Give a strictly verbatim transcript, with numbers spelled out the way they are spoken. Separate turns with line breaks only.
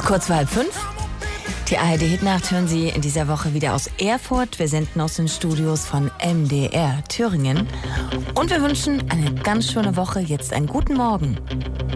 ist kurz vor halb fünf. Die A R D-Hitnacht hören Sie in dieser Woche wieder aus Erfurt. Wir senden aus den Studios von M D R Thüringen. Und wir wünschen eine ganz schöne Woche. Jetzt einen guten Morgen.